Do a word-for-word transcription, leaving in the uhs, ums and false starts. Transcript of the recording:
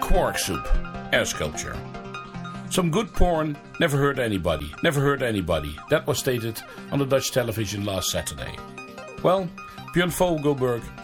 Quark soup, air sculpture. Some good porn never hurt anybody, never hurt anybody. That was stated on the Dutch television last Saturday. Well, Björn Vogelberg